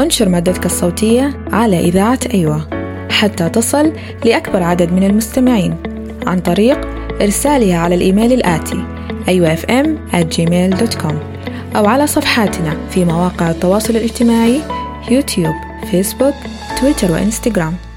انشر مادتك الصوتية على إذاعة أيوة حتى تصل لأكبر عدد من المستمعين عن طريق إرسالها على الإيميل الآتي aywafm@gmail.com أو على صفحاتنا في مواقع التواصل الاجتماعي يوتيوب، فيسبوك، تويتر وإنستغرام.